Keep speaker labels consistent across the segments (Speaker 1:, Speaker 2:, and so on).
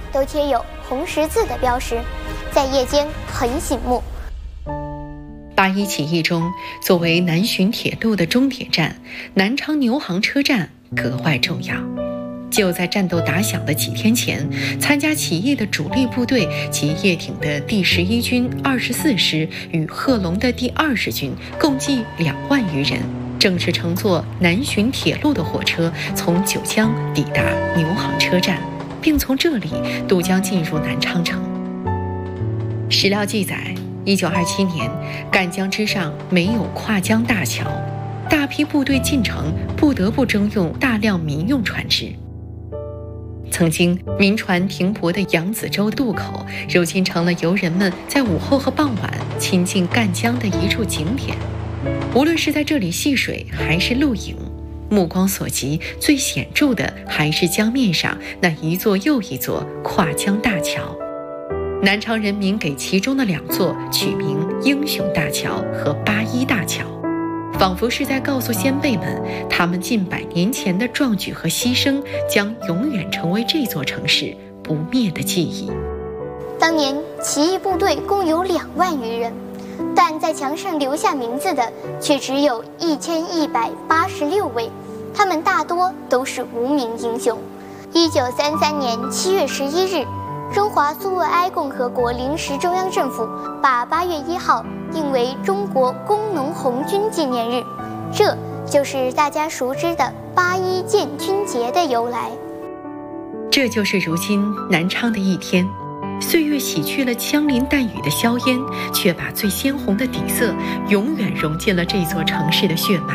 Speaker 1: 都贴有红十字的标识，在夜间很醒目。
Speaker 2: 八一起义中，作为南浔铁路的终点站，南昌牛行车站格外重要。就在战斗打响的几天前，参加起义的主力部队及叶挺的第11军24师与贺龙的第20军共计2万余人，正式乘坐南浔铁路的火车从九江抵达牛行车站，并从这里渡江进入南昌城。史料记载，1927年，赣江之上没有跨江大桥，大批部队进城不得不征用大量民用船只。曾经民船停泊的扬子洲渡口，如今成了游人们在午后和傍晚亲近赣江的一处景点。无论是在这里戏水还是露营，目光所及最显著的还是江面上那一座又一座跨江大桥。南昌人民给其中的2座取名英雄大桥和八一大桥，仿佛是在告诉先辈们，他们近100年前的壮举和牺牲将永远成为这座城市不灭的记忆。
Speaker 1: 当年起义部队共有2万余人，但在墙上留下名字的却只有1186位，他们大多都是无名英雄。1933年7月11日，中华苏维埃共和国临时中央政府把8月1号定为中国工农红军纪念日，这就是大家熟知的8·1建军节的由来。
Speaker 2: 这就是如今南昌的一天，岁月洗去了枪林弹雨的硝烟，却把最鲜红的底色永远融进了这座城市的血脉。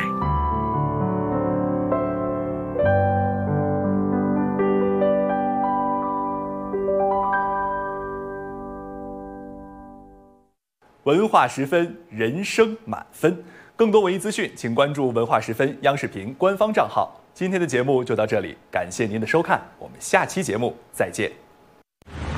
Speaker 3: 文化十分，人生满分。更多文艺资讯，请关注文化十分央视频官方账号。今天的节目就到这里，感谢您的收看，我们下期节目再见。